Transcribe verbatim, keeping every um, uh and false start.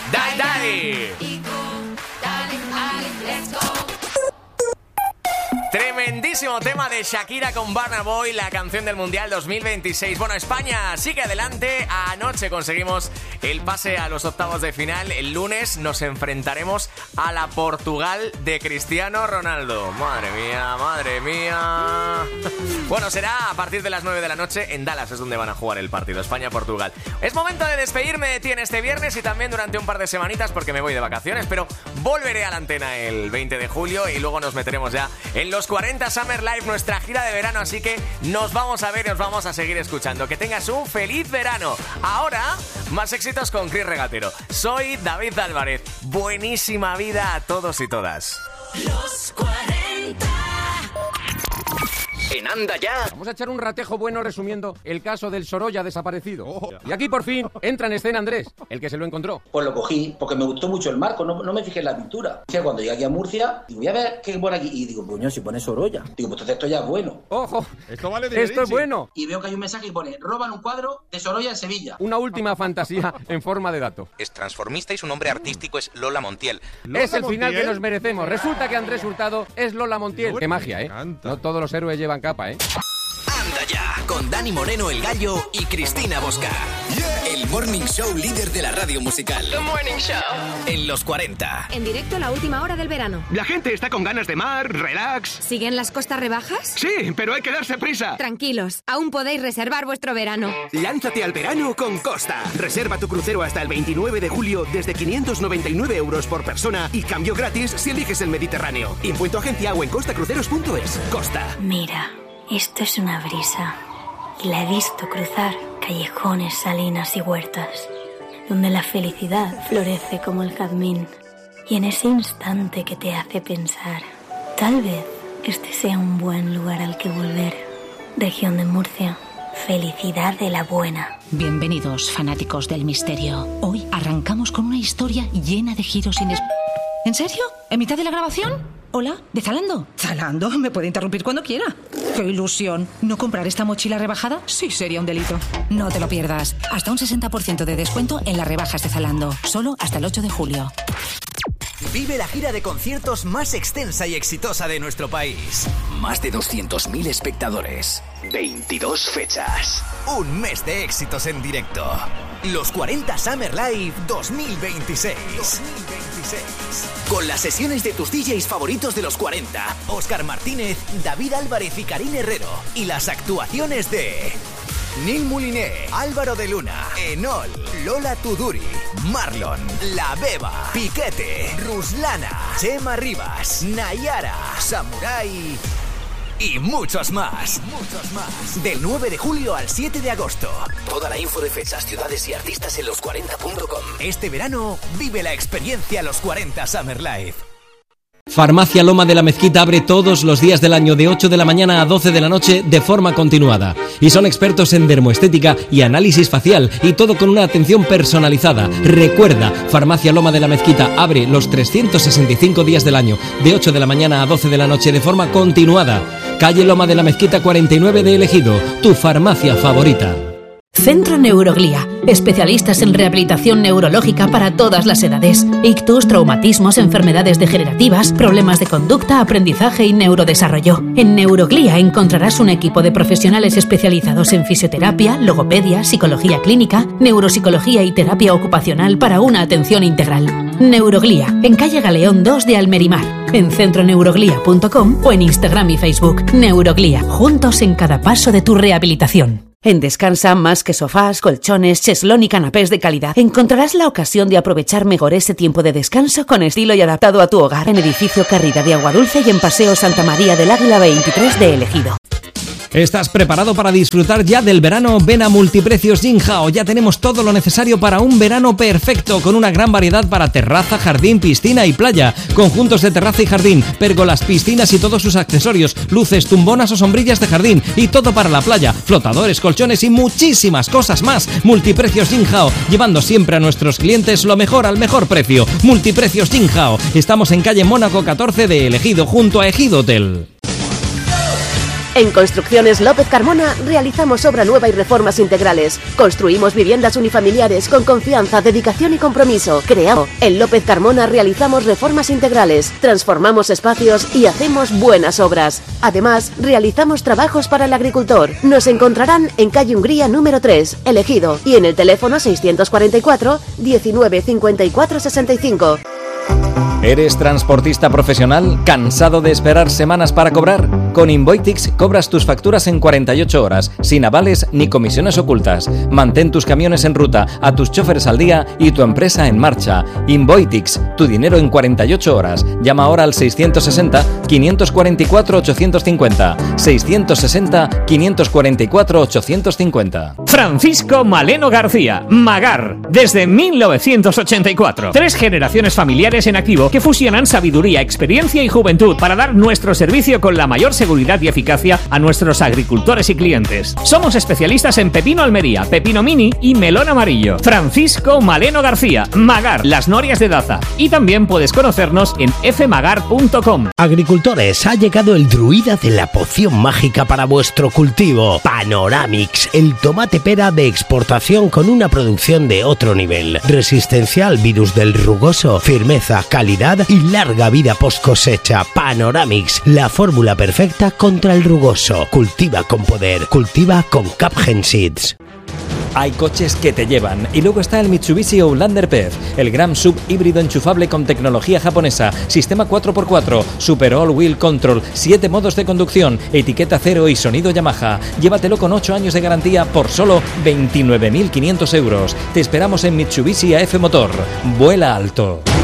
Dai, dai. Tremendísimo tema de Shakira con Burna Boy, la canción del Mundial dos mil veintiséis. Bueno, España sigue adelante. Anoche conseguimos el pase a los octavos de final. El lunes nos enfrentaremos a la Portugal de Cristiano Ronaldo. Madre mía, madre mía. Bueno, será a partir de las nueve de la noche en Dallas, es donde van a jugar el partido España-Portugal. Es momento de despedirme de ti en este viernes y también durante un par de semanitas porque me voy de vacaciones, pero volveré a la antena el veinte de julio y luego nos meteremos ya en los cuarenta Summer Live, nuestra gira de verano, así que nos vamos a ver y nos vamos a seguir escuchando. Que tengas un feliz verano. Ahora, más éxitos con Chris Regatero. Soy David Álvarez. Buenísima vida a todos y todas. Los cuarenta. En Anda Ya. Vamos a echar un ratejo bueno resumiendo el caso del Sorolla desaparecido. Oh. Y aquí por fin entra en escena Andrés, el que se lo encontró. Pues lo cogí porque me gustó mucho el marco, no, no me fijé en la pintura. O sea, cuando llegué aquí a Murcia, digo, voy a ver qué pone aquí. Y digo, coño, si pone Sorolla. Digo, pues entonces esto ya es bueno. ¡Ojo! Esto vale de Esto es bueno. Y veo que hay un mensaje que pone, roban un cuadro de Sorolla en Sevilla. Una última fantasía en forma de dato. Es transformista y su nombre artístico es Lola Montiel. ¿Lola es el Montiel? Final que nos merecemos. Resulta que Andrés Hurtado es Lola Montiel. Qué magia, ¿eh? No todos los héroes llevan capa, ¿eh? Anda Ya, con Dani Moreno el Gallo y Cristina Bosca. Yeah. El morning show líder de la radio musical. The Morning Show. En los cuarenta. En directo a la última hora del verano. La gente está con ganas de mar, relax. ¿Siguen las costas rebajas? Sí, pero hay que darse prisa. Tranquilos, aún podéis reservar vuestro verano. Lánzate al verano con Costa. Reserva tu crucero hasta el veintinueve de julio desde quinientos noventa y nueve euros por persona y cambio gratis si eliges el Mediterráneo. Impuesto agencia o en costacruceros punto es. Costa. Mira. Esto es una brisa, y la he visto cruzar callejones, salinas y huertas, donde la felicidad florece como el jazmín, y en ese instante que te hace pensar, tal vez este sea un buen lugar al que volver. Región de Murcia, felicidad de la buena. Bienvenidos, fanáticos del misterio. Hoy arrancamos con una historia llena de giros inesperados. ¿En serio? ¿En mitad de la grabación? Hola, ¿de Zalando? ¿Zalando? Me puede interrumpir cuando quiera. ¡Qué ilusión! ¿No comprar esta mochila rebajada? Sí, sería un delito. No te lo pierdas. Hasta un sesenta por ciento de descuento en las rebajas de Zalando. Solo hasta el ocho de julio. Vive la gira de conciertos más extensa y exitosa de nuestro país. Más de doscientos mil espectadores. veintidós fechas. Un mes de éxitos en directo. Los cuarenta Summer Live dos mil veintiséis. dos mil veintiséis. Con las sesiones de tus D Js favoritos de los cuarenta. Óscar Martínez, David Álvarez y Karin Herrero. Y las actuaciones de... Neil Mouliné, Álvaro de Luna, Enol, Lola Tuduri, Marlon, La Beba, Piquete, Ruslana, Chema Rivas, Nayara, Samurai y muchos más. Muchos más. Del nueve de julio al siete de agosto. Toda la info de fechas, ciudades y artistas en los cuarenta punto com. Este verano vive la experiencia Los cuarenta Summer Live. Farmacia Loma de la Mezquita abre todos los días del año de ocho de la mañana a doce de la noche de forma continuada. Y son expertos en dermoestética y análisis facial y todo con una atención personalizada. Recuerda, Farmacia Loma de la Mezquita abre los trescientos sesenta y cinco días del año de ocho de la mañana a doce de la noche de forma continuada. Calle Loma de la Mezquita cuarenta y nueve de El Ejido, tu farmacia favorita. Centro Neuroglía, especialistas en rehabilitación neurológica para todas las edades. Ictus, traumatismos, enfermedades degenerativas, problemas de conducta, aprendizaje y neurodesarrollo. En Neuroglía encontrarás un equipo de profesionales especializados en fisioterapia, logopedia, psicología clínica, neuropsicología y terapia ocupacional para una atención integral. Neuroglía, en calle Galeón dos de Almerimar, en centro neuroglía punto com o en Instagram y Facebook. Neuroglía, juntos en cada paso de tu rehabilitación. En Descansa, más que sofás, colchones, cheslón y canapés de calidad, encontrarás la ocasión de aprovechar mejor ese tiempo de descanso con estilo y adaptado a tu hogar. En Edificio Carrera de Aguadulce y en Paseo Santa María del Águila veintitrés de El Ejido. ¿Estás preparado para disfrutar ya del verano? Ven a Multiprecios Jinhao. Ya tenemos todo lo necesario para un verano perfecto, con una gran variedad para terraza, jardín, piscina y playa. Conjuntos de terraza y jardín, pérgolas, piscinas y todos sus accesorios, luces, tumbonas o sombrillas de jardín y todo para la playa, flotadores, colchones y muchísimas cosas más. Multiprecios Jinhao, llevando siempre a nuestros clientes lo mejor al mejor precio. Multiprecios Jinhao. Estamos en calle Mónaco catorce de El Ejido, junto a Ejido Hotel. En Construcciones López Carmona realizamos obra nueva y reformas integrales. Construimos viviendas unifamiliares con confianza, dedicación y compromiso. Creamos. En López Carmona realizamos reformas integrales, transformamos espacios y hacemos buenas obras. Además, realizamos trabajos para el agricultor. Nos encontrarán en calle Hungría número tres, El Ejido, y en el teléfono seiscientos cuarenta y cuatro, diecinueve, cincuenta y cuatro, sesenta y cinco. ¿Eres transportista profesional? ¿Cansado de esperar semanas para cobrar? Con Invoitix cobras tus facturas en cuarenta y ocho horas, sin avales ni comisiones ocultas. Mantén tus camiones en ruta, a tus choferes al día y tu empresa en marcha. Invoitix, tu dinero en cuarenta y ocho horas. Llama ahora al seiscientos sesenta, quinientos cuarenta y cuatro, ochocientos cincuenta. seiscientos sesenta, quinientos cuarenta y cuatro, ochocientos cincuenta. Francisco Maleno García, Magar, desde mil novecientos ochenta y cuatro. Tres generaciones familiares en activo que fusionan sabiduría, experiencia y juventud para dar nuestro servicio con la mayor seguridad y eficacia a nuestros agricultores y clientes. Somos especialistas en pepino Almería, pepino mini y melón amarillo. Francisco Maleno García, Magar, Las Norias de Daza. Y también puedes conocernos en f magar punto com. Agricultores, ha llegado el druida de la poción mágica para vuestro cultivo. Panoramix, el tomate pera de exportación con una producción de otro nivel. Resistencia al virus del rugoso, firmeza, calidad y larga vida post cosecha. Panoramix, la fórmula perfecta contra el rugoso. Cultiva con poder, cultiva con Capgen Seeds. Hay coches que te llevan. Y luego está el Mitsubishi Outlander P E V, el gran sub híbrido enchufable con tecnología japonesa, sistema cuatro por cuatro, Super All Wheel Control, siete modos de conducción, etiqueta cero y sonido Yamaha. Llévatelo con ocho años de garantía por solo veintinueve mil quinientos euros. Te esperamos en Mitsubishi A F Motor. Vuela alto.